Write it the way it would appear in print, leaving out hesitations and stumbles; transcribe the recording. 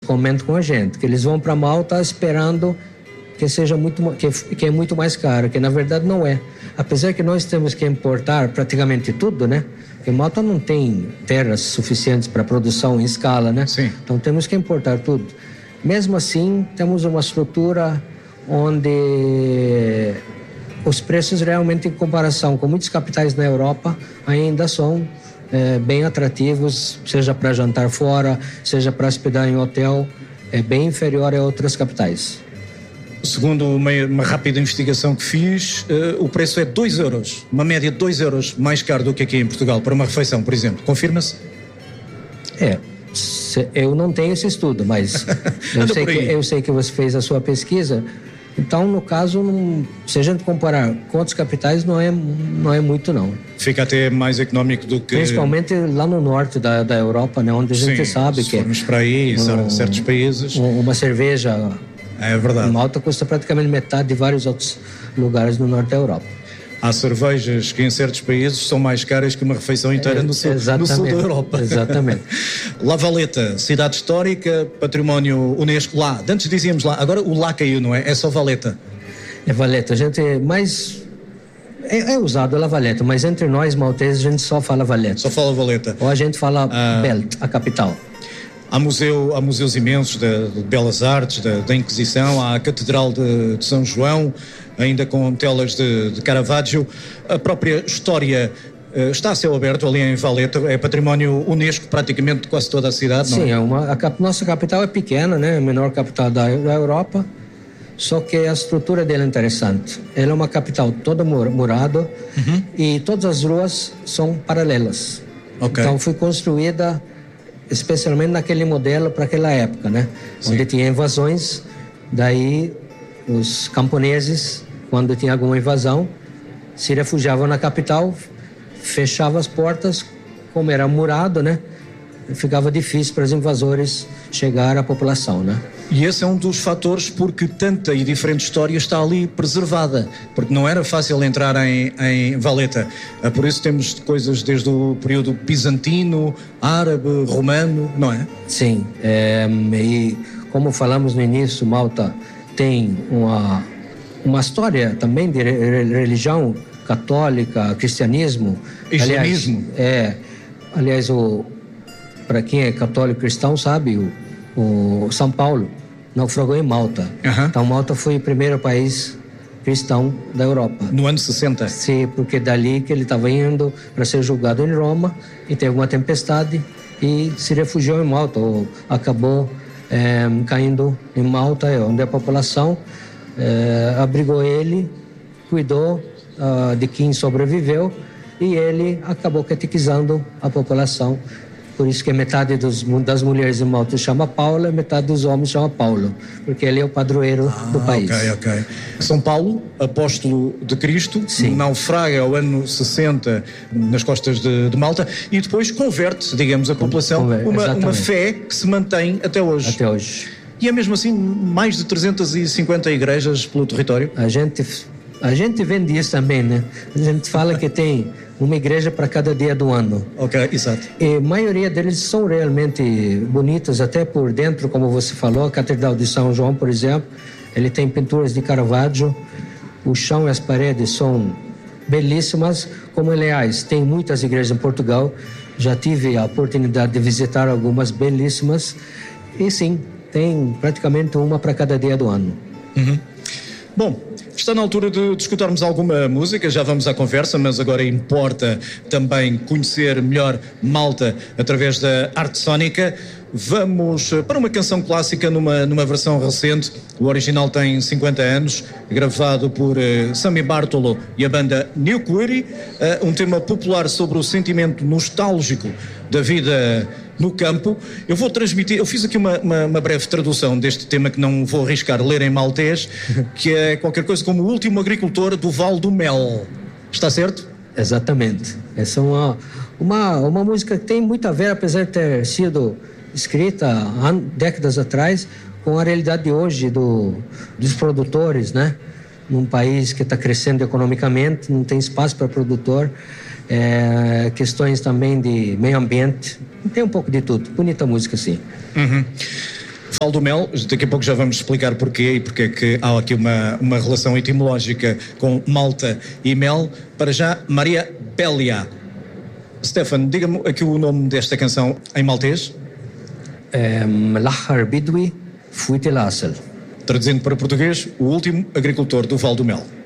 comentam com a gente, que eles vão para Malta esperando que seja que é muito mais caro, que na verdade não é. Apesar que nós temos que importar praticamente tudo, né? Porque Malta não tem terras suficientes para produção em escala, né? Sim. Então temos que importar tudo. Mesmo assim, temos uma estrutura onde os preços realmente, em comparação com muitas capitais na Europa, ainda são bem atrativos, seja para jantar fora, seja para hospedar em hotel, é bem inferior a outras capitais. Segundo uma rápida investigação que fiz, o preço é 2 euros, uma média de 2 euros mais caro do que aqui em Portugal, para uma refeição, por exemplo. Confirma-se? Eu não tenho esse estudo, mas eu sei que você fez a sua pesquisa. Então, no caso, se a gente comparar com outras capitais, não é muito, não. Fica até mais económico do que... Principalmente lá no norte da Europa, né, onde a gente sabe que... se formos para aí, em certos países... Uma cerveja... É verdade. Em Malta custa praticamente metade de vários outros lugares no norte da Europa. Há cervejas que em certos países são mais caras que uma refeição inteira no sul da Europa. Exatamente. La Valeta, cidade histórica, património Unesco lá. Antes dizíamos lá, agora o lá caiu, não é? É só Valeta. É Valeta, a gente mais... É usado a La Valeta, mas entre nós malteses a gente só fala Valeta. Só fala Valeta. Ou a gente fala Belt, a capital. Há museus imensos de belas artes, da Inquisição, há a Catedral de São João, ainda com telas de Caravaggio. A própria história está a céu aberto ali em Valeta, é património Unesco praticamente de quase toda a cidade, não é? Sim, nossa capital é pequena, né? A menor capital da Europa, só que a estrutura dela é interessante. Ela é uma capital toda murada e todas as ruas são paralelas. Okay. Então foi construída especialmente naquele modelo para aquela época, né? Sim. Onde tinha invasões, daí os camponeses, quando tinha alguma invasão, se refugiavam na capital, fechavam as portas, como era murado, né? Ficava difícil para os invasores chegar à população, né? E esse é um dos fatores porque tanta e diferente história está ali preservada, porque não era fácil entrar em Valeta. Por isso temos coisas desde o período bizantino, árabe, romano, não é? Sim, e como falamos no início, Malta tem uma história também de religião católica, cristianismo. Islamismo. Aliás, para quem é católico cristão sabe, o São Paulo naufragou em Malta. Então Malta foi o primeiro país cristão da Europa. No ano 60? Sim, porque dali que ele estava indo para ser julgado em Roma e teve uma tempestade e se refugiou em Malta, ou acabou caindo em Malta, onde a população abrigou ele, cuidou de quem sobreviveu e ele acabou catequizando a população. Por isso que metade das mulheres em Malta chama Paula e metade dos homens chama Paulo, porque ele é o padroeiro do país. Ok. São Paulo, apóstolo de Cristo, naufraga ao ano 60 nas costas de Malta e depois converte, digamos, a população, uma fé que se mantém até hoje. Até hoje. E é mesmo assim mais de 350 igrejas pelo território? A gente vende isso também, né? A gente fala que tem uma igreja para cada dia do ano. Ok, exato. E a maioria deles são realmente bonitas, até por dentro, como você falou, a Catedral de São João, por exemplo, ele tem pinturas de Caravaggio, o chão e as paredes são belíssimas, como aliás, tem muitas igrejas em Portugal, já tive a oportunidade de visitar algumas belíssimas, e sim, tem praticamente uma para cada dia do ano. Bom, está na altura de escutarmos alguma música, já vamos à conversa, mas agora importa também conhecer melhor Malta através da arte sónica. Vamos para uma canção clássica numa versão recente. O original tem 50 anos, gravado por Sammy Bartolo e a banda New Query, um tema popular sobre o sentimento nostálgico da vida no campo. Eu vou transmitir, eu fiz aqui uma breve tradução deste tema que não vou arriscar ler em maltês, que é qualquer coisa como o último agricultor do Vale do Mel. Está certo? Exatamente. Essa é uma música que tem muito a ver, apesar de ter sido escrita há décadas atrás, com a realidade de hoje dos produtores, né? Num país que está crescendo economicamente, não tem espaço para produtor, questões também de meio ambiente, tem um pouco de tudo. Bonita música, sim. Val do Mel, daqui a pouco já vamos explicar porquê e porque é que há aqui uma relação etimológica com malta e mel. Para já, Maria Bélia. Stefan, diga-me aqui o nome desta canção em maltês. Lahar Bidwi Fuite Lassel. Traduzindo para português, o último agricultor do Val do Mel.